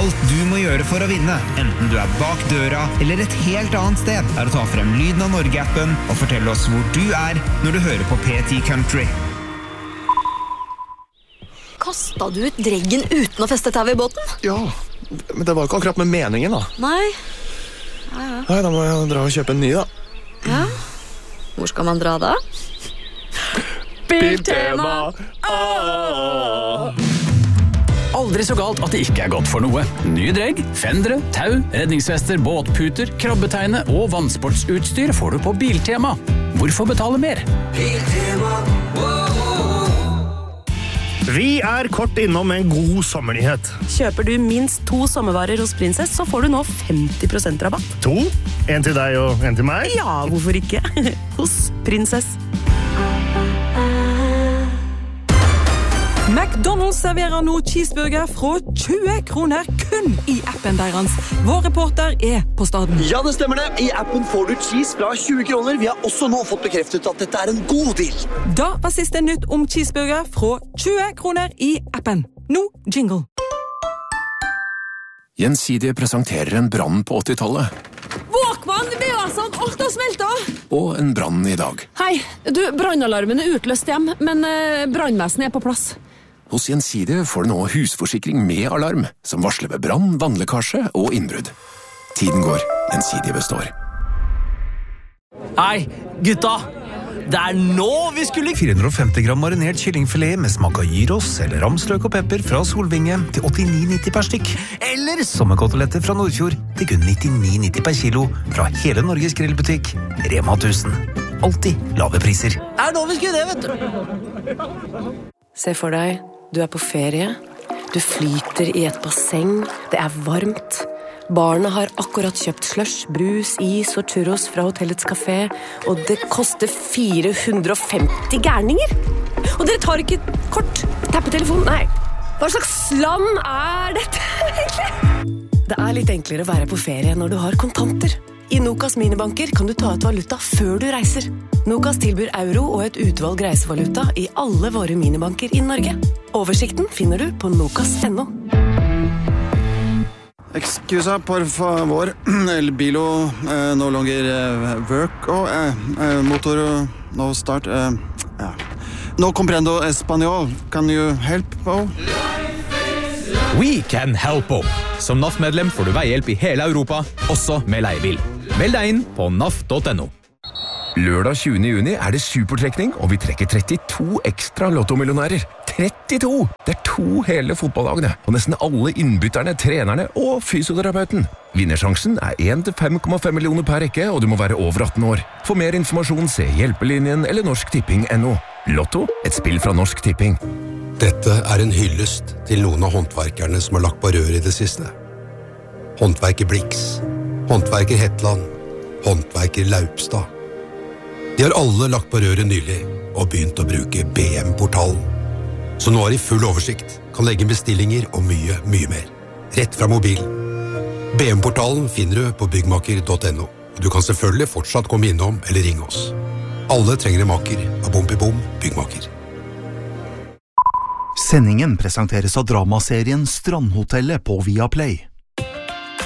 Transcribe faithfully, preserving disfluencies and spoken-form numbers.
Alt du må gjøre for å vinne, enten du er bak døra eller et helt annet sted, er å ta frem Lyden av Norge-appen og fortelle oss hvor du er når du hører på P ti Country. Kastet du ut dreggen uten å feste tau i båten? Ja, men det var ikke akkurat med meningen da. Nei. Ja, ja. Nei, da må jeg dra og kjøpe en ny da. Ja. Hvor skal man dra da? Biltema! Åh! Aldri så galt at det ikke er godt for noe. Nye dregg, fendere, tau, redningsvester, båtputer, krabbeteine og vannsportsutstyr får du på Biltema. Hvorfor betale mer? Biltema, Vi er kort innom en god sommernyhet. Kjøper du minst to sommervarer hos Princess, så får du nå femti prosent rabatt. To? En til deg og en til meg? Ja, hvorfor ikke? Hos Princess. McDonald's serverer nå cheeseburger fra tjue kroner kun i appen deres. Vår reporter er på staden. Ja, det stemmer det. I appen får du cheese fra tjue kroner. Vi har også nå fått bekreftet at dette er en god deal. Da var siste nytt om cheeseburger fra tjue kroner i appen. Nå jingle. Gjensidige presenterer en brann på åttitallet. Walkman, det er jo altså alt har smeltet. Og en brann i dag. Hei, du, brannalarmen er utløst hjem, men eh, brannvesenet er på plass. Hos Gjensidige får du nå husforsikring med alarm, som varsler ved brann, vannlekkasje og innbrudd. Tiden går, Gjensidige består. Hei, gutta! Det er nå vi skulle... fire hundre og femti gram marinert kyllingfilet med smak av gyros eller ramsløk og pepper fra Solvinge til åttini nitti per stykk. Eller sommerkoteletter fra Nordfjord til kun nittini nitti per kilo fra hele Norges grillbutikk Rema tusen. Altid lave priser. Det er nå vi skulle det, vet du. Se for deg, du er på ferie, du flyter i et basseng, det er varmt. Barna har akkurat kjøpt slush, brus, is og churros fra hotellets kafé, og det koster fire hundre og femti gærninger. Og dere tar ikke kort, tappetelefonen, nei. Hva slags land er dette egentlig? Det er litt enklere å være på ferie når du har kontanter. I Nokas minibanker kan du ta ut valuta før du reiser. Nokas tilbyr euro og et utvalg reisevaluta i alle våre minibanker i Norge. Oversikten finner du på nokas punktum no. Excusa, por favor. El bilo eh, no longer eh, work. Oh, eh, eh, motor no start. Eh, ja. No comprendo español. Can you help? Oh? We can help. Som N A F-medlem får du veihjelp i hele Europa, også med leiebil. Meld deg inn på N A F punktum no. Lørdag tjuende juni er det supertrekning, og vi trekker trettito ekstra lottomillionærer. trettito! Det er to hele fotballagene, og nesten alle innbytterne, trenerne og fysioterapeuten. Vinnersjansen er en til fem komma fem millioner per rekke, og du må være over atten år. For mer informasjon, se Hjelpelinjen eller Norsk Tipping punktum no. Lotto, et spill fra Norsk Tipping. Dette er en hyllest til noen av håndverkerne som har lagt på rør i det siste. Håndverker Blix, håndverker Hetland, håndverker Laupstad. De har alle lagt på røret nylig og begynt å bruke B M-portalen. Så nå har de full oversikt, kan legge bestillinger og mye, mye mer. Rett fra mobilen. B M-portalen finner du på byggmaker punktum no. Du kan selvfølgelig fortsatt komme innom eller ringe oss. Alle trenger en maker av Bompibom byggmaker. Sendingen presenteres av dramaserien Strandhotellet på Viaplay.